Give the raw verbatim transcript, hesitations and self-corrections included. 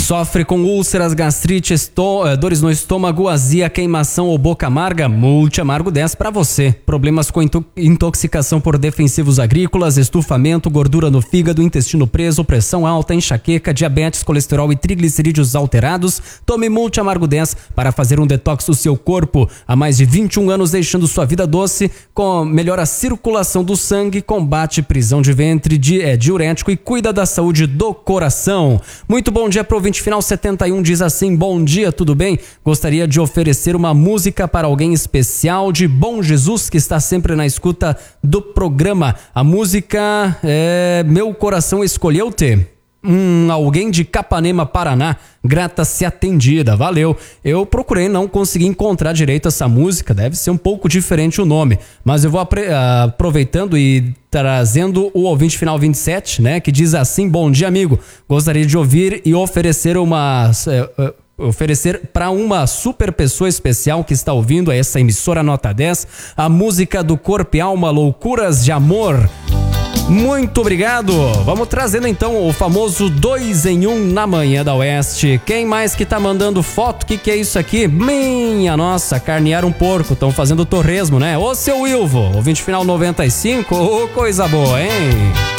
Sofre com úlceras, gastrite, estô- dores no estômago, azia, queimação ou boca amarga? Multi Amargo dez para você. Problemas com into- intoxicação por defensivos agrícolas, estufamento, gordura no fígado, intestino preso, pressão alta, enxaqueca, diabetes, colesterol e triglicerídeos alterados? Tome Multi Amargo dez para fazer um detox do seu corpo. Há mais de vinte e um anos deixando sua vida doce, com, melhora a circulação do sangue, combate prisão de ventre, di- é, diurético e cuida da saúde do coração. Muito bom dia pro ouvinte final setenta e um, diz assim: bom dia, tudo bem? Gostaria de oferecer uma música para alguém especial de Bom Jesus que está sempre na escuta do programa. A música é Meu Coração Escolheu-te. Hum, alguém de Capanema, Paraná, grata se atendida, valeu. Eu procurei, não consegui encontrar direito essa música, deve ser um pouco diferente o nome, mas eu vou apre- aproveitando e trazendo o ouvinte final vinte e sete, né, que diz assim: bom dia, amigo, gostaria de ouvir e oferecer uma... É, é, oferecer para uma super pessoa especial que está ouvindo essa emissora Nota dez, a música do Corpo e Alma, Loucuras de Amor. Muito obrigado. Vamos trazendo então o famoso dois em um na manhã da Oeste. Quem mais que tá mandando foto? O que que é isso aqui? Minha nossa, carnear um porco. Estão fazendo torresmo, né? Ô, seu Wilvo, ouvinte final noventa e cinco. Ô, coisa boa, hein?